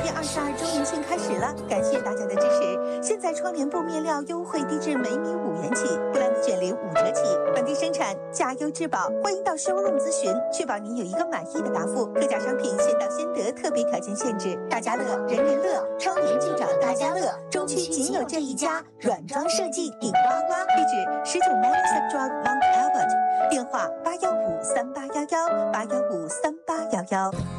第22周年庆开始了，感谢大家的支持。现在窗帘布面料优惠低至每米5元起，布兰的卷帘5折起，本地生产，价优质保。欢迎到 showroom 咨询，确保您有一个满意的答复。特价商品先到先得，特别条件限制。大家乐，人人乐，窗帘就找大家乐。中区仅有这一家，软装设计顶呱呱。地址19 Manchester Drive Mount Albert，电话8153811，8153811。